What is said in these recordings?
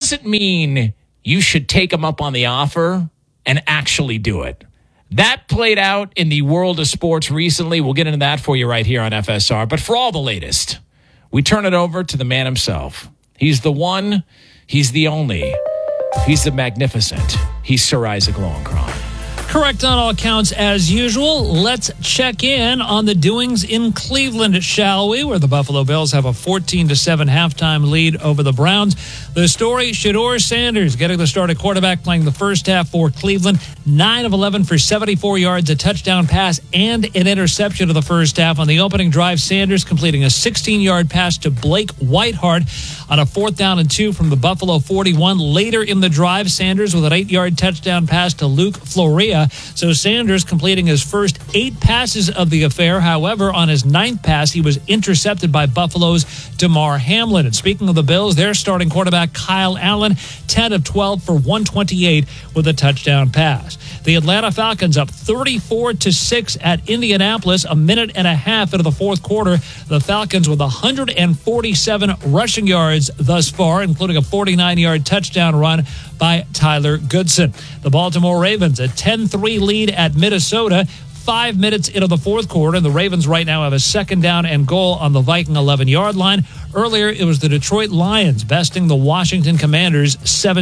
doesn't mean you should take him up on the offer and actually do it. That played out in the world of sports recently. We'll get into that for you right here on FSR. But for all the latest, we turn it over to the man himself. He's the one. He's the only. He's the magnificent. He's Sir Isaac Lowenkron. Correct on all accounts as usual. Let's check in on the doings in Cleveland, shall we? Where the Buffalo Bills have a 14-7 halftime lead over the Browns. The story, Shedeur Sanders getting the start at quarterback, playing the first half for Cleveland. 9 of 11 for 74 yards, a touchdown pass, and an interception of the first half. On the opening drive, Sanders completing a 16-yard pass to Blake Whiteheart on a 4th down and 2 from the Buffalo 41. Later in the drive, Sanders with an 8-yard touchdown pass to Luke Floria. So Sanders completing his first 8 passes of the affair. However, on his 9th pass, he was intercepted by Buffalo's Damar Hamlin. And speaking of the Bills, their starting quarterback, Kyle Allen, 10 of 12 for 128 with a touchdown pass. The Atlanta Falcons up 34-6 at Indianapolis, a minute and a half into the fourth quarter. The Falcons with 147 rushing yards thus far, including a 49-yard touchdown run by Tyler Goodson. The Baltimore Ravens, a 10-3 lead at Minnesota. 5 minutes into the fourth quarter, and the Ravens right now have a 2nd down and goal on the Viking 11-yard line. Earlier, it was the Detroit Lions besting the Washington Commanders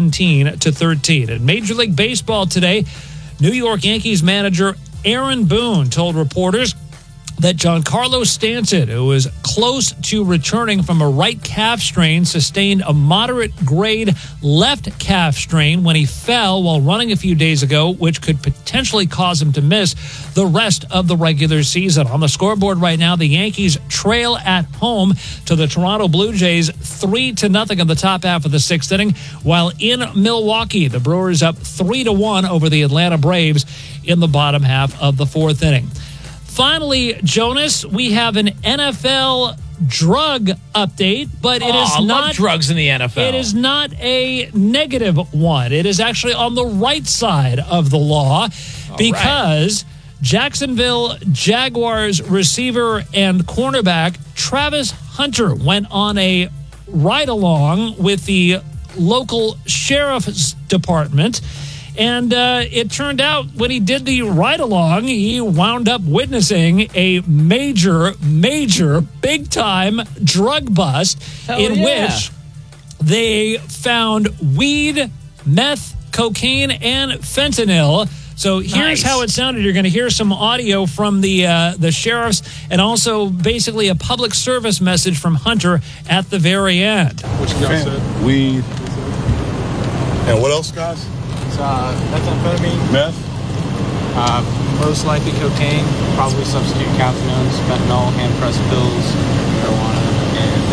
17-13. In Major League Baseball today, New York Yankees manager Aaron Boone told reporters that Giancarlo Stanton, who was close to returning from a right calf strain, sustained a moderate grade left calf strain when he fell while running a few days ago, which could potentially cause him to miss the rest of the regular season. On the scoreboard right now, the Yankees trail at home to the Toronto Blue Jays 3-0 in the top half of the 6th inning, while in Milwaukee, the Brewers up 3-1 over the Atlanta Braves in the bottom half of the 4th inning. Finally, Jonas, we have an NFL drug update, but it is I not love drugs in the NFL. It is not a negative one. It is actually on the right side of the law because Jacksonville Jaguars receiver and cornerback Travis Hunter went on a ride-along with the local sheriff's department. And it turned out when he did the ride-along, he wound up witnessing a major, big-time drug bust which they found weed, meth, cocaine, and fentanyl. So here's how it sounded. You're going to hear some audio from the sheriffs and also basically a public service message from Hunter at the very end. What you guys said? Weed. And what else, guys? Methamphetamine, meth, most likely cocaine, probably substitute cathinones, fentanyl, hand-pressed pills, marijuana, and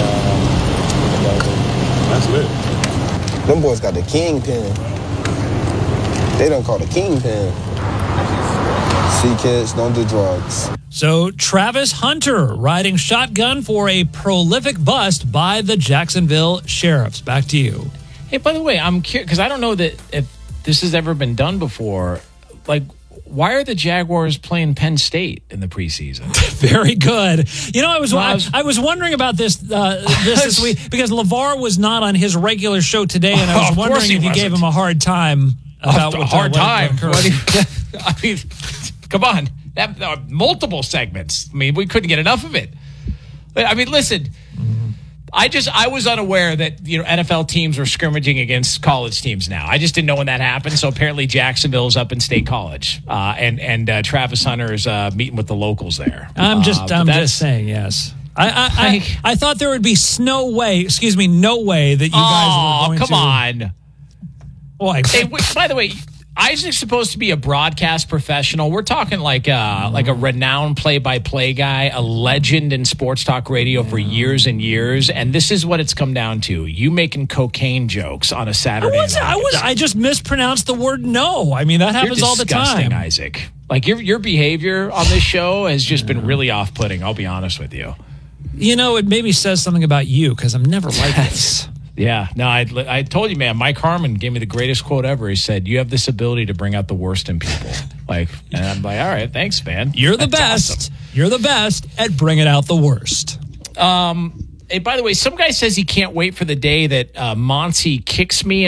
that's it. Them boys got the kingpin. They don't call the kingpin. See, kids, don't do drugs. So Travis Hunter riding shotgun for a prolific bust by the Jacksonville Sheriffs. Back to you. Hey, by the way, I'm curious because I don't know that if this has ever been done before. Like, why are the Jaguars playing Penn State in the preseason? Very good. You know, I was wondering about this this week because LeVar was not on his regular show today, and I was wondering if you gave him a hard time about what I mean, come on, multiple segments. I mean, we couldn't get enough of it. I mean, listen. I was unaware that NFL teams were scrimmaging against college teams now. I just didn't know when that happened. So apparently Jacksonville's up in State College, and Travis Hunter's meeting with the locals there. I'm just saying, yes. I thought there would be no way that you guys were going to. Come on. Boy. Hey, by the way, Isaac's supposed to be a broadcast professional. We're talking like a renowned play-by-play guy, a legend in sports talk radio for years and years. And this is what it's come down to: you making cocaine jokes on a Saturday night. I just mispronounced the word "no." I mean, that happens all the time. Isaac. Like your behavior on this show has just been really off-putting. I'll be honest with you. You know, it maybe says something about you because I'm never like this. Yeah, no, I told you, man. Mike Harmon gave me the greatest quote ever. He said, "You have this ability to bring out the worst in people." And I'm like, all right, thanks, man. You're the best. Awesome. You're the best at bringing out the worst. Hey, by the way, some guy says he can't wait for the day that Monty kicks me